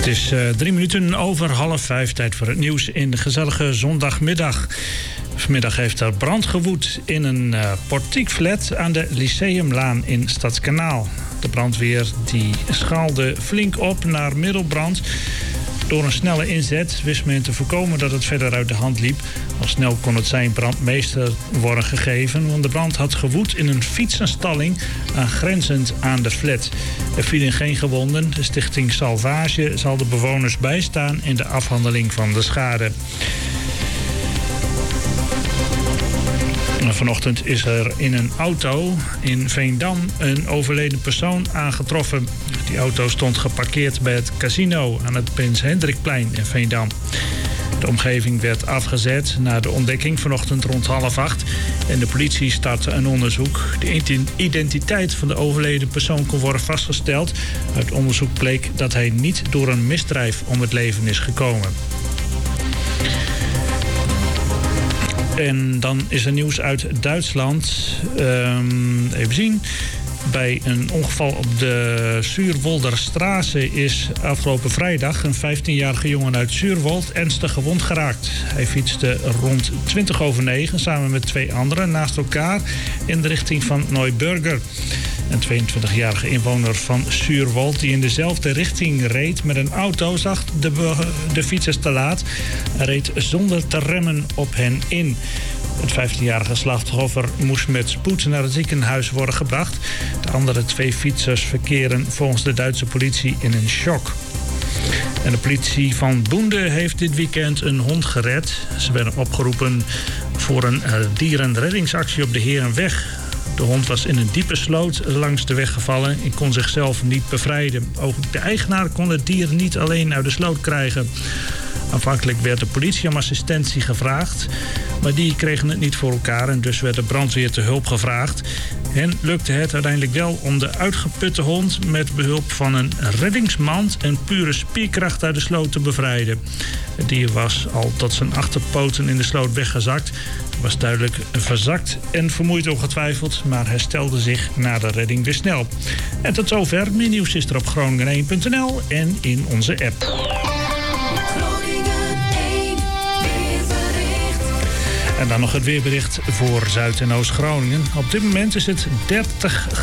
Het is 3 minuten over 4:30, tijd voor het nieuws in de gezellige zondagmiddag. Vanmiddag heeft er brand gewoed in een portiekflat aan de Lyceumlaan in Stadskanaal. De brandweer die schaalde flink op naar middelbrand. Door een snelle inzet wist men te voorkomen dat het verder uit de hand liep. Al snel kon het zijn brandmeester worden gegeven, want de brand had gewoed in een fietsenstalling aangrenzend aan de flat. Er vielen geen gewonden. De stichting Salvage zal de bewoners bijstaan in de afhandeling van de schade. Vanochtend is er in een auto in Veendam een overleden persoon aangetroffen. Die auto stond geparkeerd bij het casino aan het Prins Hendrikplein in Veendam. De omgeving werd afgezet na de ontdekking vanochtend rond 7:30. En de politie startte een onderzoek. De identiteit van de overleden persoon kon worden vastgesteld. Uit onderzoek bleek dat hij niet door een misdrijf om het leven is gekomen. En dan is er nieuws uit Duitsland. Even zien. Bij een ongeval op de Zuurwolderstraße is afgelopen vrijdag een 15-jarige jongen uit Zuurwold ernstig gewond geraakt. Hij fietste rond 9:20 samen met 2 anderen naast elkaar in de richting van Neuburger. Een 22-jarige inwoner van Zuurwold die in dezelfde richting reed met een auto zag de fietsers te laat en reed zonder te remmen op hen in. Het 15-jarige slachtoffer moest met spoed naar het ziekenhuis worden gebracht. De andere 2 fietsers verkeren volgens de Duitse politie in een shock. En de politie van Boende heeft dit weekend een hond gered. Ze werden opgeroepen voor een dierenreddingsactie op de Herenweg. De hond was in een diepe sloot langs de weg gevallen en kon zichzelf niet bevrijden. Ook de eigenaar kon het dier niet alleen uit de sloot krijgen. Aanvankelijk werd de politie om assistentie gevraagd, maar die kregen het niet voor elkaar en dus werd de brandweer te hulp gevraagd. Hen lukte het uiteindelijk wel om de uitgeputte hond met behulp van een reddingsmand en pure spierkracht uit de sloot te bevrijden. Het dier was al tot zijn achterpoten in de sloot weggezakt. Was duidelijk verzakt en vermoeid ongetwijfeld, maar herstelde zich na de redding weer snel. En tot zover. Meer nieuws is er op Groningen1.nl en in onze app. En dan nog het weerbericht voor Zuid- en Oost-Groningen. Op dit moment is het 30